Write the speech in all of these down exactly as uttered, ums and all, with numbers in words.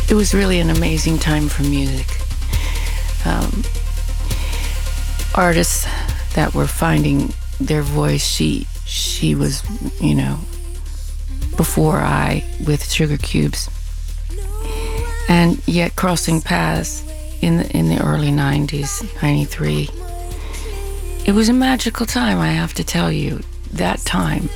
it was really an amazing time for music. Um, artists that were finding their voice, she she was, you know, before I with Sugar Cubes, and yet crossing paths in the, in the early nineties, ninety-three. It was a magical time, I have to tell you. That time,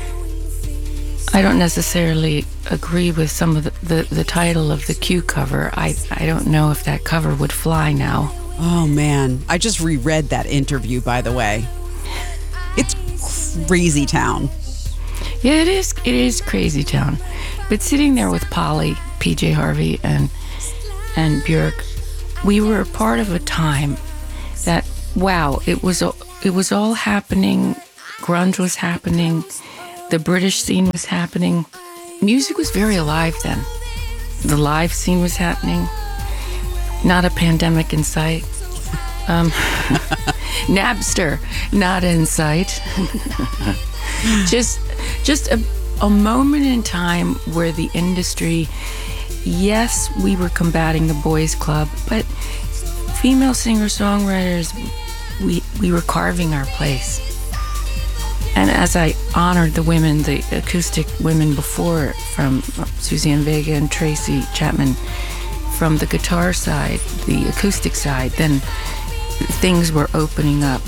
I don't necessarily agree with some of the, the, the title of the Q cover. I, I don't know if that cover would fly now. Oh, man. I just reread that interview, by the way. It's crazy town. Yeah, it is. It is crazy town. But sitting there with Polly, P J Harvey, and and Björk, we were a part of a time that, wow, it was it was all happening. Grunge was happening. The British scene was happening. Music was very alive then. The live scene was happening. Not a pandemic in sight. Um, Napster, not in sight. just just a, a moment in time where the industry, yes, we were combating the boys club, but female singer-songwriters, we, we were carving our place. And as I honored the women, the acoustic women before, from Suzanne Vega and Tracy Chapman, from the guitar side, the acoustic side, then things were opening up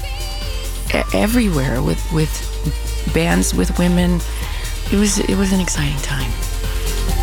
everywhere with, with bands with women. It was it was an exciting time.